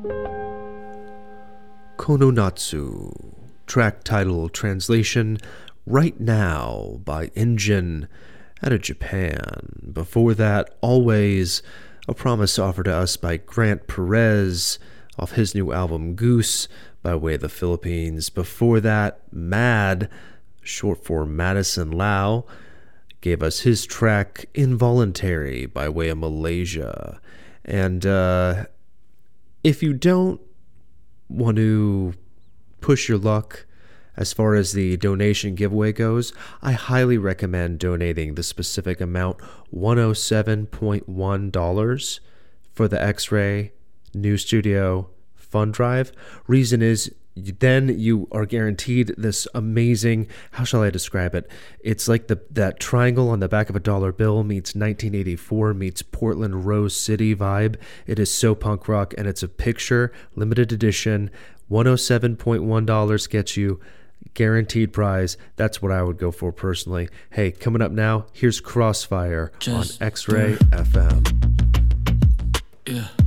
Kononatsu, track title translation, Right Now by Engine out of Japan. Before that, Always, a promise offered to us by Grant Perez off his new album Goose by way of the Philippines. Before that, Mad, short for Madison Lau, gave us his track Involuntary by way of Malaysia. And if you don't want to push your luck as far as the donation giveaway goes, I highly recommend donating the specific amount, $107.1 for the X-Ray New Studio Fund Drive. Reason is, then you are guaranteed this amazing, how shall I describe it? It's like that triangle on the back of a dollar bill meets 1984 meets Portland Rose City vibe. It is so punk rock, and it's a picture, limited edition. $107.1 gets you guaranteed prize. That's what I would go for personally. Hey, coming up now, here's Crossfire on X-Ray FM. Yeah.